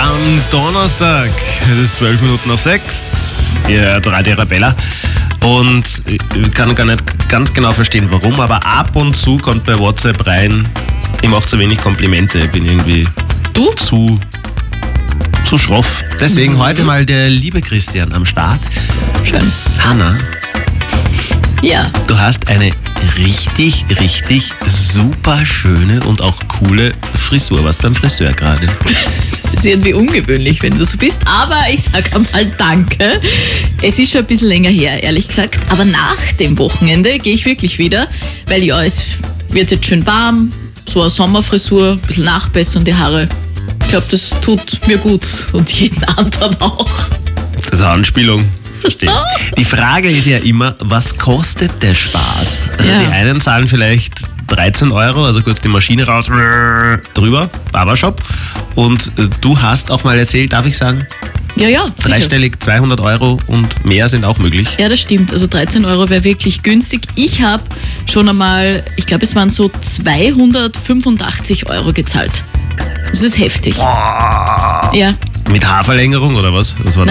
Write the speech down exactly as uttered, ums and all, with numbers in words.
am Donnerstag. Es ist zwölf Minuten nach sechs. Ihr hört Radio Arabella. Und ich kann gar nicht ganz genau verstehen, warum, aber ab und zu kommt bei WhatsApp rein, ich mache zu wenig Komplimente, ich bin irgendwie Du? zu, zu schroff. Deswegen mhm. heute mal der liebe Christian am Start. Schön. Hanna, Ja. du hast eine richtig, richtig super schöne und auch coole Frisur. Was beim Friseur gerade? Das ist irgendwie ungewöhnlich, wenn du so bist, aber ich sag einmal danke. Es ist schon ein bisschen länger her, ehrlich gesagt, aber nach dem Wochenende gehe ich wirklich wieder, weil ja, es wird jetzt schön warm, so eine Sommerfrisur, ein bisschen nachbessern die Haare. Ich glaube, das tut mir gut und jeden anderen auch. Das ist eine Anspielung. Verstehe. Die Frage ist ja immer, was kostet der Spaß? Also Ja. die einen zahlen vielleicht dreizehn Euro, also kurz die Maschine raus, drüber, Barbershop. Und du hast auch mal erzählt, darf ich sagen, Ja, ja, sicher. dreistellig zweihundert Euro und mehr sind auch möglich. Ja, das stimmt. Also dreizehn Euro wäre wirklich günstig. Ich habe schon einmal, ich glaube, es waren so zweihundertfünfundachtzig Euro gezahlt. Das ist heftig. Ja. Mit Haarverlängerung oder was? Was war